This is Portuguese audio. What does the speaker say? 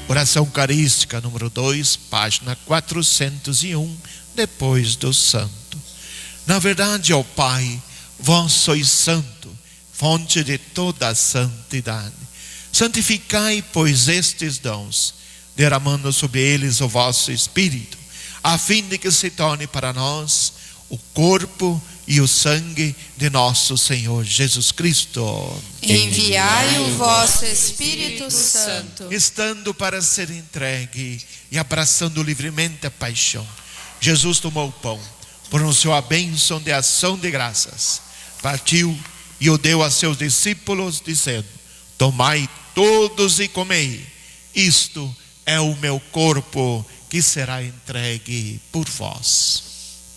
Oração Eucarística número 2, página 401, depois do Santo. Na verdade, ó Pai, vós sois santo, fonte de toda a santidade. Santificai, pois, estes dons, derramando sobre eles o vosso Espírito, a fim de que se torne para nós o corpo e o sangue de nosso Senhor Jesus Cristo. Enviai o vosso Espírito Santo. Estando para ser entregue e abraçando livremente a paixão, Jesus tomou o pão, pronunciou a bênção de ação de graças, partiu e o deu a seus discípulos, dizendo: tomai todos e comei, isto é o meu corpo que será entregue por vós.